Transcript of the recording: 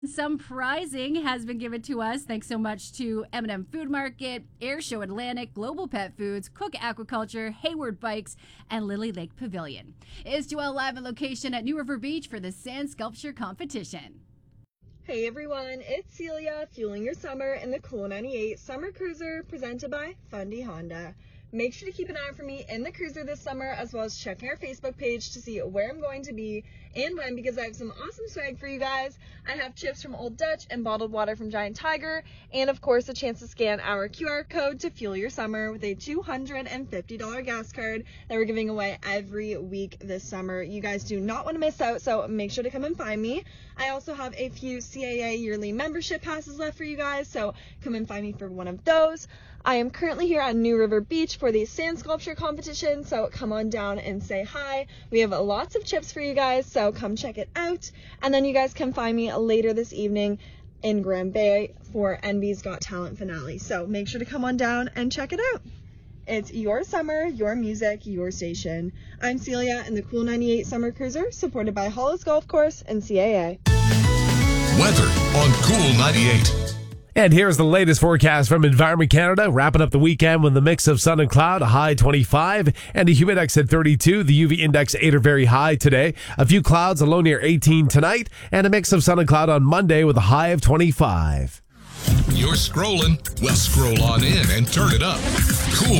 Some prizing has been given to us. Thanks so much to M&M Food Market, Air Show Atlantic, Global Pet Foods, Cook Aquaculture, Hayward Bikes, and Lily Lake Pavilion. It's Joelle live at location at New River Beach for the Sand Sculpture Competition. Hey everyone, it's Celia fueling your summer in the Cool 98 Summer Cruiser presented by Fundy Honda. Make sure to keep an eye out for me in the cruiser this summer, as well as checking our Facebook page to see where I'm going to be and when, because I have some awesome swag for you guys. I have chips from Old Dutch and bottled water from Giant Tiger, and of course a chance to scan our QR code to fuel your summer with a $250 gas card that we're giving away every week this summer. You guys do not want to miss out, so make sure to come and find me. I also have a few CAA yearly membership passes left for you guys, so come and find me for one of those. I am currently here at New River Beach for the Sand Sculpture Competition, so come on down and say hi. We have lots of chips for you guys, so come check it out. And then you guys can find me later this evening in Grand Bay for Envy's Got Talent finale. So make sure to come on down and check it out. It's your summer, your music, your station. I'm Celia in the Cool 98 Summer Cruiser, supported by Hollis Golf Course and CAA. Weather on Cool 98. And here's the latest forecast from Environment Canada, wrapping up the weekend with a mix of sun and cloud, a high 25, and a humidex at 32. The UV index 8 are very high today. A few clouds, a low near 18 tonight, and a mix of sun and cloud on Monday with a high of 25. You're scrolling? Well, scroll on in and turn it up. Cool